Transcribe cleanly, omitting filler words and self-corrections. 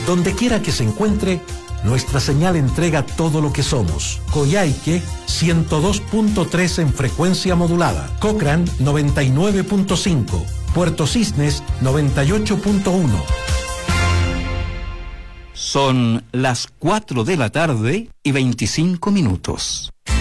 Donde quiera que se encuentre, nuestra señal entrega todo lo que somos. Coyhaique 102.3 en frecuencia modulada. Cochrane 99.5. Puerto Cisnes 98.1. Son las 4 de la tarde y 25 minutos.